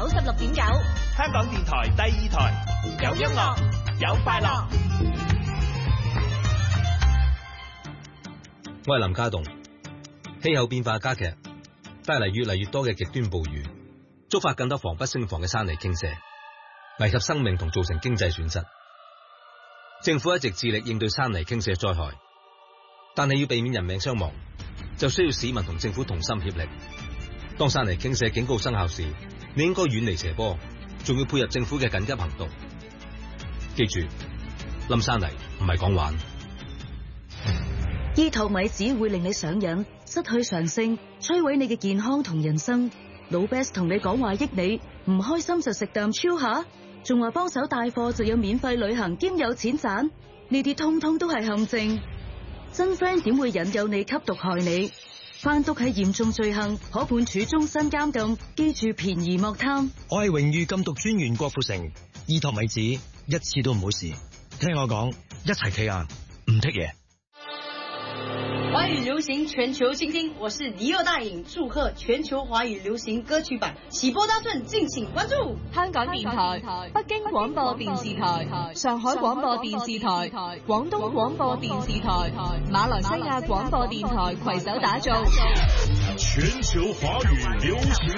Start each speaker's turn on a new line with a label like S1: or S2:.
S1: 96.9，
S2: 香港電台第2台，有音樂，有快樂。
S3: 我係林家棟。氣候變化加劇，帶嚟越嚟越多嘅極端暴雨，觸發更多防不勝防嘅山泥傾瀉，危及生命同造成經濟損失。政府一直致力應對山泥傾瀉災害，但係要避免人命傷亡，就需要市民同政府同心協力。當山泥傾瀉警告生效時，你應該遠離斜坡，仲要配合政府嘅緊急行動。記住，冧山泥唔係講玩。
S4: 依托米子會令你上癮，失去常性，摧毀你嘅健康同人生。老 Best 同你講話益你，唔開心就食啖超下，仲話幫手帶貨就有免費旅行兼有錢賺，呢啲通通都係陷阱。真 friend 點會引誘你吸毒害你？販毒係嚴重罪行，可判處終身監禁。記住便宜莫貪。
S5: 我係榮譽禁毒專員郭富城，依托米子一次都唔好試。聽我講，一齊企硬，唔剔嘢。
S6: 華語流行全球傾聽，我是李友大影，祝賀全球華語流行歌曲版喜波大順，敬請關注。
S1: 香港電台、北京廣播電視台、上海廣播電視台、廣東廣播電視台、馬來西亞廣播電台攜手打造
S7: 全球華語流行